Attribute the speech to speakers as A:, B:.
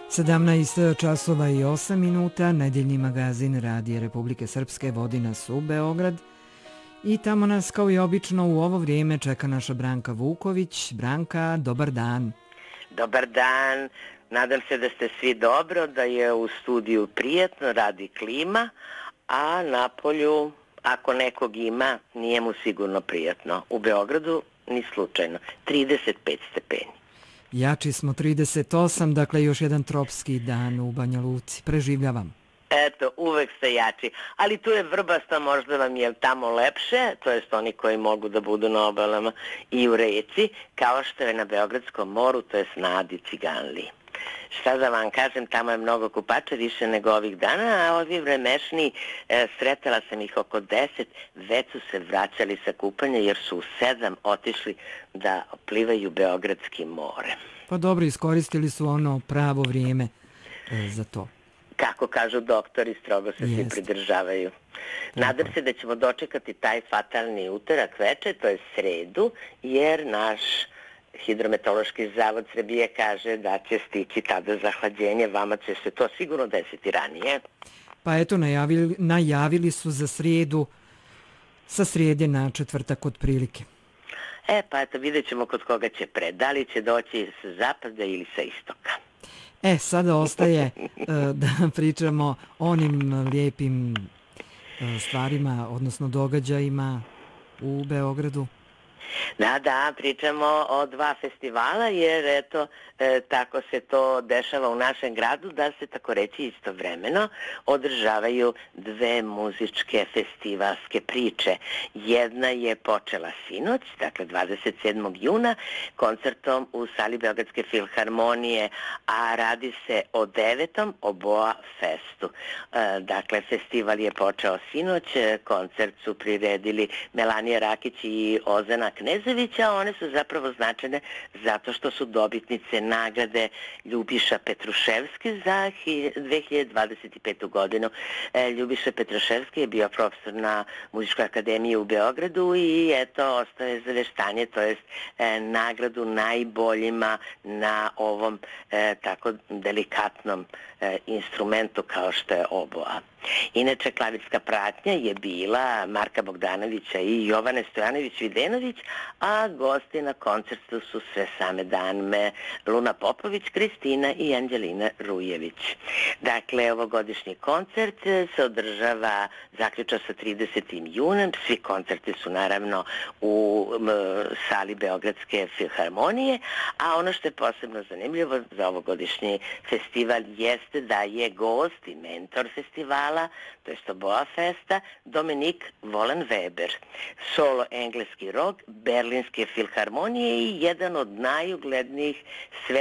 A: 17 časova i 8 minuta, nedeljni magazin Radija Republike Srpske vodi nas u Beograd i tamo nas kao i obično u ovo vrijeme čeka naša Branka Vuković. Branka, dobar dan.
B: Dobar dan, nadam se da ste svi dobro, da je u studiju prijatno, radi klima, a napolju, ako nekog ima, nije mu sigurno prijatno. U Beogradu ni slučajno, 35 stepeni.
A: Jači smo 38, dakle još jedan tropski dan u Banja Luci. Preživljavam.
B: Eto, uvek ste jači. Ali tu je Vrbasta, možda vam je tamo lepše, to jest oni koji mogu da budu na obalama i u reci, kao što je na Beogradskom moru, to jest na Adi Ciganliji. Šta da vam kažem, tamo je mnogo kupača, više nego ovih dana, a ovi vremešni, sretala sam ih oko 10, već su se vraćali sa kupanja jer su u 7 otišli da plivaju Beogradskim morem.
A: Pa dobro, iskoristili su ono pravo vrijeme za to.
B: Kako kažu doktori, strogo se svi pridržavaju. Nadam se da ćemo dočekati taj fatalni utorak veče, to je sredu, jer naš Hidrometeorološki zavod Srbije kaže da će stići tada zahlađenje, vama će se to sigurno desiti ranije.
A: Pa eto, najavili su za srijedu, sa srijede na četvrtak otprilike.
B: Pa eto, vidjet ćemo kod koga će da li će doći sa zapada ili sa istoka.
A: Sada ostaje da pričamo o onim lijepim stvarima, odnosno događajima u Beogradu.
B: Da, pričamo o 2 festivala, jer eto, tako se to dešava u našem gradu, da se tako reći istovremeno održavaju 2 muzičke festivalske priče. Jedna je počela sinoć, dakle 27. juna, koncertom u sali Beogradske filharmonije, a radi se o 9. Oboa festu. Dakle, festival je počeo sinoć, koncert su priredili Melanija Rakić i Ozana Knezevića, one su zapravo značajne zato što su dobitnice nagrade Ljubiša Petruševski za 2025. godinu. Ljubiša Petruševski je bio profesor na Muzičkoj akademiji u Beogradu i eto, ostaje za veštanje, to jest nagradu najboljima na ovom tako delikatnom instrumentu kao što je oboa. Inače, klavirska pratnja je bila Marka Bogdanovića i Jovane Stojanović-Videnović, a gosti na koncertu su sve same dame Luna Popović, Kristina i Anđelina Rujević. Dakle, ovogodišnji koncert se održava zaključno sa 30. junem. Svi koncerti su naravno u sali Beogradske filharmonije, a ono što je posebno zanimljivo za ovogodišnji festival jeste da je gost i mentor festivala, to je Oboa festa, Dominik Volen-Weber, solo engleski rock, Berlinske filharmonije i jedan od najuglednijih